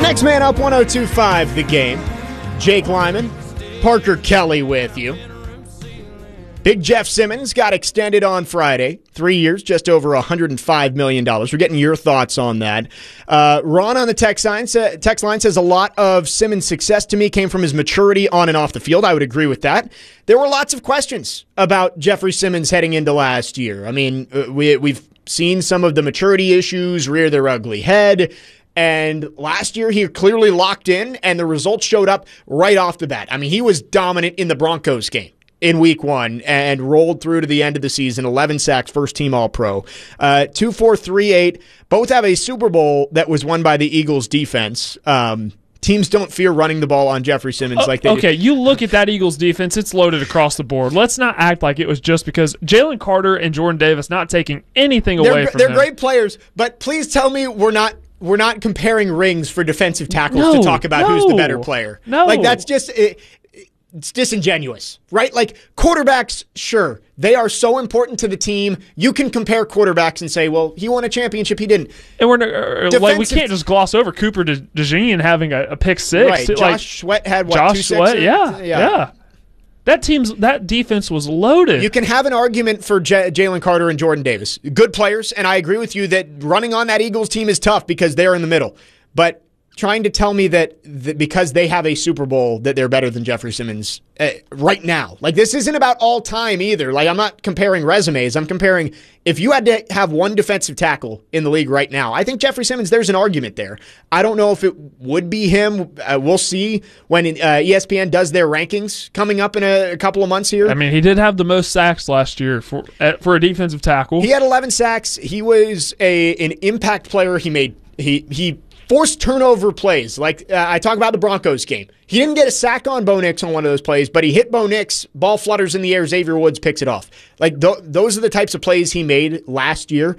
Next man up, 102.5 The Game. Jake Lyman, Parker Kelly with you. Big Jeff Simmons got extended on Friday. 3 years, just over $105 million. We're getting your thoughts on that. Ron on the text line says a lot of Simmons' success to me came from his maturity on and off the field. I would agree with that. There were lots of questions about Jeffrey Simmons heading into last year. I mean, we've seen some of the maturity issues rear their ugly head. And last year, he clearly locked in, and the results showed up right off the bat. I mean, he was dominant in the Broncos game in week 1 and rolled through to the end of the season. 11 sacks, first team All-Pro. 2-4-3-8. Both have a Super Bowl that was won by the Eagles defense. Teams don't fear running the ball on Jeffrey Simmons like they do. Okay, you look at that Eagles defense, it's loaded across the board. Let's not act like it was just because Jalen Carter and Jordan Davis not taking anything away from They're him. great players, but please tell me we're not comparing rings for defensive tackles to talk about who's the better player. No. Like, that's just... It's disingenuous, right? Like, quarterbacks, sure, they are so important to the team. You can compare quarterbacks and say, well, he won a championship, he didn't. And we can't just gloss over Cooper DeJean having a pick six. Right, Josh Sweat had, what, Josh 2 Sweat, sixes? yeah. That defense was loaded. You can have an argument for Jalen Carter and Jordan Davis. Good players, and I agree with you that running on that Eagles team is tough because they're in the middle. But trying to tell me that because they have a Super Bowl that they're better than Jeffrey Simmons right now. Like, this isn't about all time either. Like, I'm not comparing resumes. I'm comparing if you had to have one defensive tackle in the league right now. I think Jeffrey Simmons, there's an argument there. I don't know if it would be him. We'll see when ESPN does their rankings coming up in a couple of months here. I mean, he did have the most sacks last year for a defensive tackle. He had 11 sacks. He was an impact player. He forced turnover plays. Like, I talk about the Broncos game. He didn't get a sack on Bo Nix on one of those plays, but he hit Bo Nix, ball flutters in the air, Xavier Woods picks it off. Like, those are the types of plays he made last year.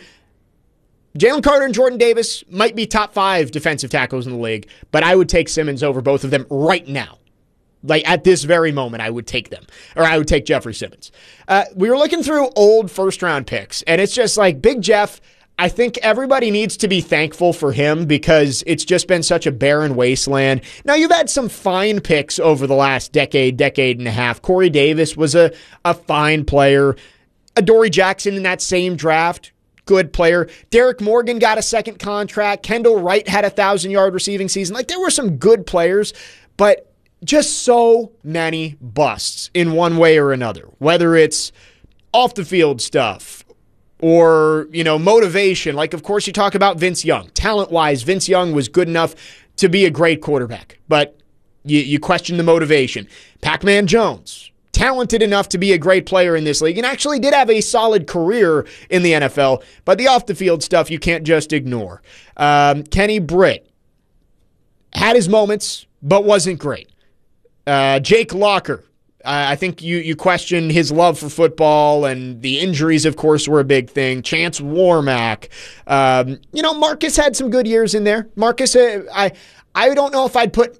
Jalen Carter and Jordan Davis might be top 5 defensive tackles in the league, but I would take Simmons over both of them right now. Like, at this very moment, I would take them. Or I would take Jeffrey Simmons. We were looking through old first-round picks, and it's just like, Big Jeff, I think everybody needs to be thankful for him because it's just been such a barren wasteland. Now, you've had some fine picks over the last decade and a half. Corey Davis was a fine player. Adoree Jackson in that same draft, good player. Derek Morgan got a second contract. Kendall Wright had a 1,000-yard receiving season. Like, there were some good players, but just so many busts in one way or another, whether it's off-the-field stuff, or, motivation. Like, of course, you talk about Vince Young. Talent-wise, Vince Young was good enough to be a great quarterback, but you question the motivation. Pac-Man Jones, talented enough to be a great player in this league and actually did have a solid career in the NFL, but the off-the-field stuff you can't just ignore. Kenny Britt had his moments, but wasn't great. Jake Locker, I think you question his love for football, and the injuries, of course, were a big thing. Chance Warmack. Marcus had some good years in there. Marcus, I don't know if I'd put...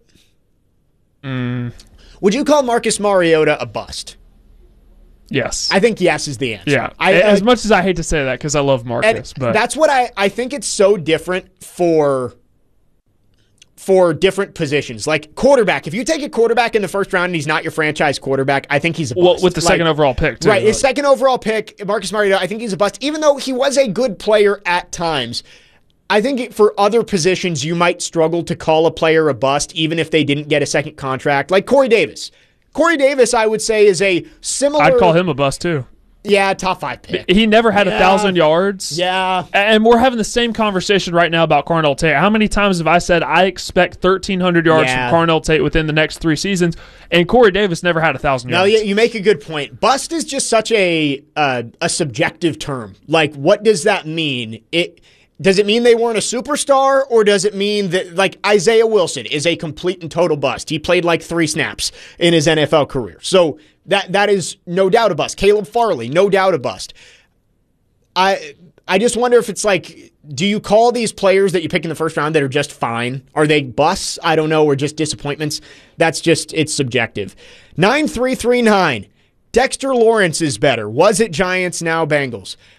Would you call Marcus Mariota a bust? Yes. I think yes is the answer. Yeah. As much as I hate to say that because I love Marcus. But that's what I think it's so different for different positions. Like quarterback, if you take a quarterback in the first round and he's not your franchise quarterback, I think he's a bust. Well, with the second overall pick, too. Right, his second overall pick, Marcus Mariota, I think he's a bust. Even though he was a good player at times, I think for other positions, you might struggle to call a player a bust, even if they didn't get a second contract. Like Corey Davis. Corey Davis, I would say, is a similar... I'd call him a bust, too. Yeah, top 5 pick. He never had 1,000 yards. Yeah. And we're having the same conversation right now about Carnell Tate. How many times have I said I expect 1,300 yards from Carnell Tate within the next 3 seasons? And Corey Davis never had 1,000 yards. No, you make a good point. Bust is just such a subjective term. Like, what does that mean? Does it mean they weren't a superstar, or does it mean that, like, Isaiah Wilson is a complete and total bust? He played like 3 snaps in his NFL career. So that is no doubt a bust. Caleb Farley, no doubt a bust. I just wonder if it's like, do you call these players that you pick in the first round that are just fine? Are they busts? I don't know, or just disappointments? It's subjective. 9339. Dexter Lawrence is better. Was it Giants, now Bengals?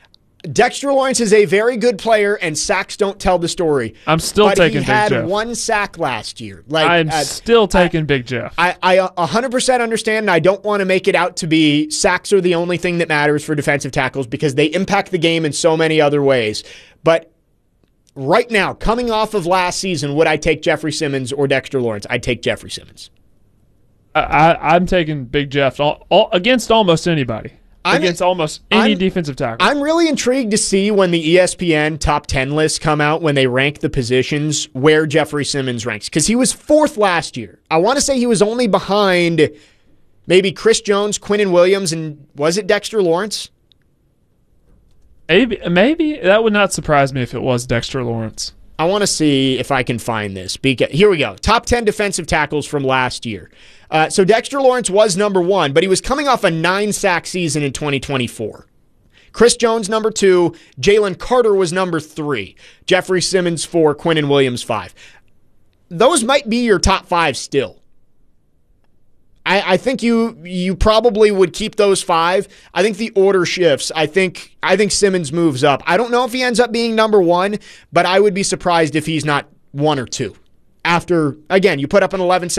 Dexter Lawrence is a very good player, and sacks don't tell the story. I'm still taking Big Jeff. He had 1 sack last year. I'm still taking Big Jeff. I 100% understand, and I don't want to make it out to be sacks are the only thing that matters for defensive tackles because they impact the game in so many other ways. But right now, coming off of last season, would I take Jeffrey Simmons or Dexter Lawrence? I'd take Jeffrey Simmons. I'm taking Big Jeff against almost anybody. Against almost any defensive tackle. I'm really intrigued to see when the ESPN top 10 lists come out, when they rank the positions, where Jeffrey Simmons ranks. Because he was 4th last year. I want to say he was only behind maybe Chris Jones, Quinnen Williams, and was it Dexter Lawrence? Maybe. That would not surprise me if it was Dexter Lawrence. I want to see if I can find this. Here we go. Top 10 defensive tackles from last year. So Dexter Lawrence was number 1, but he was coming off a 9-sack season in 2024. Chris Jones, number 2. Jalen Carter was number 3. Jeffrey Simmons 4. Quinnen Williams 5. Those might be your top 5 still. I think you probably would keep those 5. I think the order shifts. I think Simmons moves up. I don't know if he ends up being number 1, but I would be surprised if he's not 1 or 2. After, again, you put up an 11